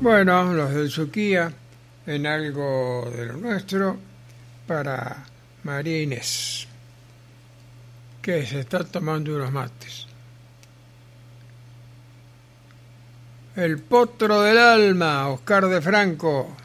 Bueno, los del Suquía, en algo de lo nuestro, para María Inés, que se está tomando unos mates. El potro del alma, Oscar de Franco.